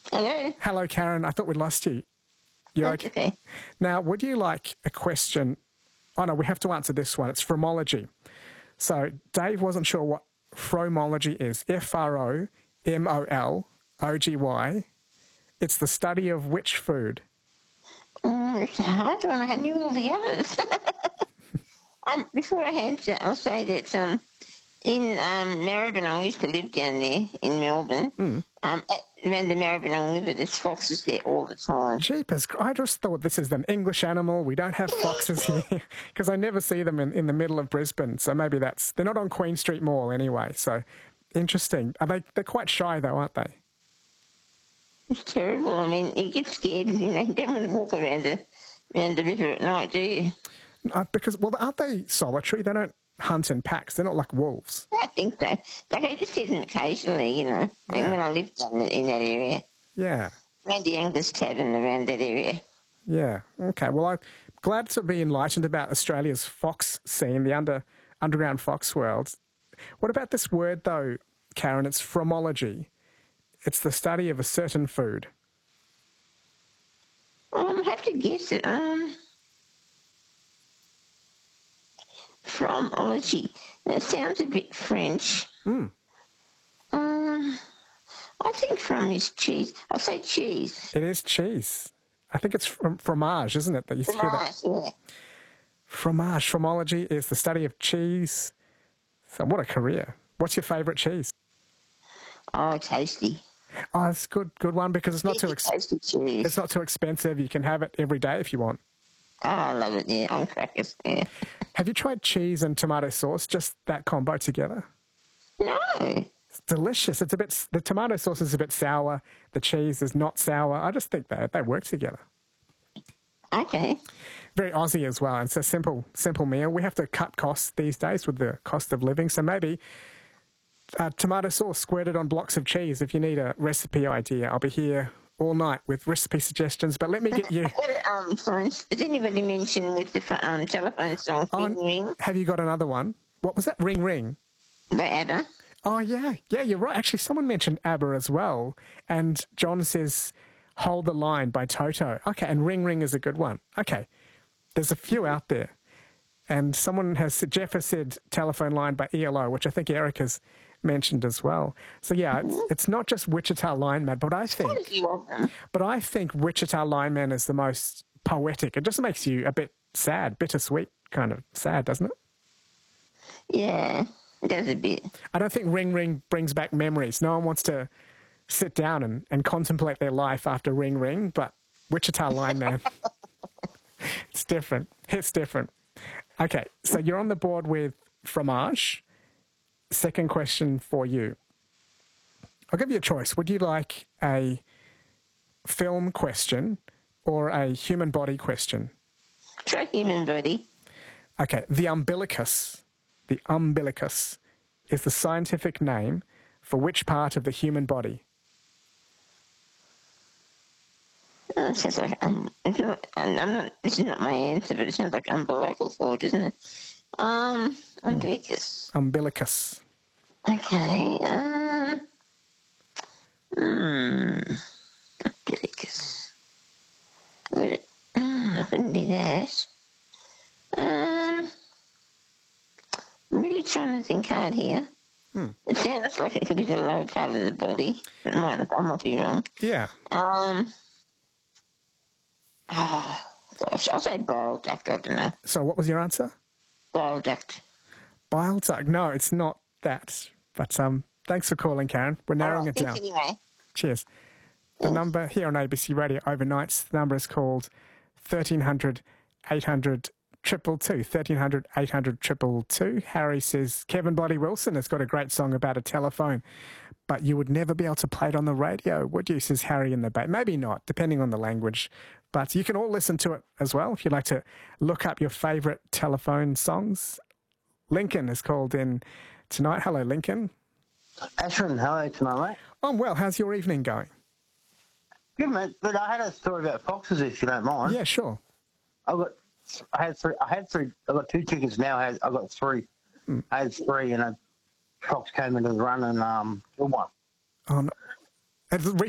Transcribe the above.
Hello. Hello, Karen. I thought we'd lost you. You That's okay. Now, would you like a question? Oh, no, we have to answer this one. It's fromology. So Dave wasn't sure what fromology is. Fromology. It's the study of which food? It's a hard one. I had knew all the others. Before I answer, I'll say that in Maribyrnong, I used to live down there in Melbourne. Around the Maribyrnong River, there's foxes there all the time. Jeepers, I just thought this is an English animal. We don't have foxes here because I never see them in the middle of Brisbane. So maybe they're not on Queen Street Mall anyway. So interesting. They're quite shy though, aren't they? It's terrible. I mean, you get scared. You don't want to walk around the river at night, do you? Because, aren't they solitary? They don't hunt in packs. They're not like wolves. I think so. But I just see them occasionally, Like when I lived in that area. Yeah. Around the Angus Tavern, around that area. Yeah. Okay. Well, I'm glad to be enlightened about Australia's fox scene, the underground fox world. What about this word, though, Karen? It's fromology. It's the study of a certain food. I have to guess it. Fromology. That sounds a bit French. I think from is cheese. I'll say cheese. It is cheese. I think it's fromage, isn't it? That you hear that? Yeah. Fromage. Fromology is the study of cheese. So what a career. What's your favourite cheese? Oh, tasty. Oh, it's a good one because it's not too tasty cheese. It's not too expensive. You can have it every day if you want. Oh, I love it, yeah. On crackers, yeah. Have you tried cheese and tomato sauce, just that combo together? No. It's delicious. The tomato sauce is a bit sour. The cheese is not sour. I just think they work together. Okay. Very Aussie as well. It's a simple meal. We have to cut costs these days with the cost of living. So maybe tomato sauce squirted on blocks of cheese. If you need a recipe idea, I'll be here all night with recipe suggestions. But let me get you... Phones. Did anybody mention with the telephone song, Ring Ring? Have you got another one? What was that? Ring Ring? By ABBA. Oh, yeah. Yeah, you're right. Actually, someone mentioned ABBA as well. And John says Hold the Line by Toto. Okay, and Ring Ring is a good one. Okay, there's a few out there. And Jeff has said Telephone Line by ELO, which I think Eric has mentioned as well. So, yeah, it's not just Wichita Lineman, but I think Wichita Lineman is the most poetic. It just makes you a bit sad, bittersweet kind of sad, doesn't it? Yeah, it does a bit. I don't think Ring Ring brings back memories. No one wants to sit down and contemplate their life after Ring Ring, but Wichita Lineman, it's different. It's different. Okay, so you're on the board with fromage. Second question for you. I'll give you a choice. Would you like a film question or a human body question? Try human body. Okay, the umbilicus is the scientific name for which part of the human body? It sounds like this is not my answer, but it sounds like umbilical cord, doesn't it? Umbilicus. Umbilicus. Okay. Umbilicus. I couldn't do that. I'm really trying to think hard here. It sounds like it could be the lower part of the body. But I might be wrong. Yeah. Gosh, I'll say bile duct. I don't know. So what was your answer? Bile duct. Bile duct. No, it's not that. But thanks for calling, Karen. We're narrowing it down. Anyway. Cheers. The number here on ABC Radio overnights, the number is called 1300 800 222. 1300 800 222. Harry says Kevin Bloody Wilson has got a great song about a telephone, but you would never be able to play it on the radio, would you? Says Harry in the Bay. Maybe not, depending on the language. But you can all listen to it as well if you'd like to look up your favourite telephone songs. Lincoln is called in tonight. Hello, Lincoln. Ashwin, hello tonight, mate. I'm well. How's your evening going? Good, mate. But I had a story about foxes, if you don't mind. Yeah, sure. I had three. I've got two chickens now. I've got three. I had three, and a fox came into the run and killed one. Oh, no.